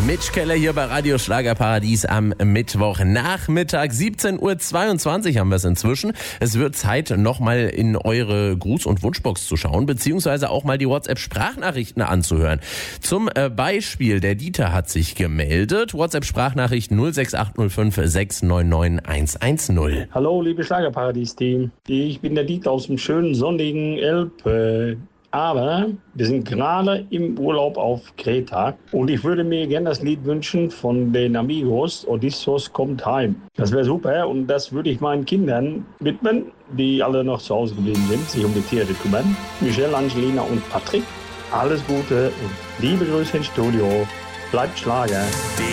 Mitch Keller hier bei Radio Schlagerparadies am Mittwochnachmittag. 17:22 Uhr haben wir es inzwischen. Es wird Zeit, nochmal in eure Gruß- und Wunschbox zu schauen, beziehungsweise auch mal die WhatsApp-Sprachnachrichten anzuhören. Zum Beispiel, der Dieter hat sich gemeldet. WhatsApp-Sprachnachricht 06805 699 110. Hallo, liebe Schlagerparadies-Team. Ich bin der Dieter aus dem schönen sonnigen Elbe. Aber wir sind gerade im Urlaub auf Kreta und ich würde mir gerne das Lied wünschen von den Amigos, Odysseus kommt heim. Das wäre super und das würde ich meinen Kindern widmen, die alle noch zu Hause geblieben sind, sich um die Tiere kümmern. Michelle, Angelina und Patrick, alles Gute und liebe Grüße ins Studio. Bleibt Schlager.